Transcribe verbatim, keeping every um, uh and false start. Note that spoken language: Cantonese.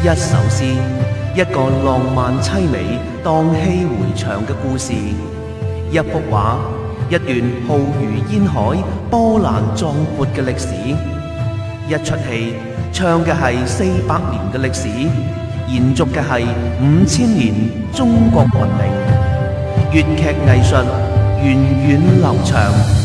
一首詩，一個浪漫凄美、蕩氣迴腸嘅故事；一幅畫，一段浩如煙海、波瀾壯闊嘅歷史；一出戲，唱嘅係四百年嘅歷史，延續嘅係五千年中國文明。粵劇藝術源遠流長。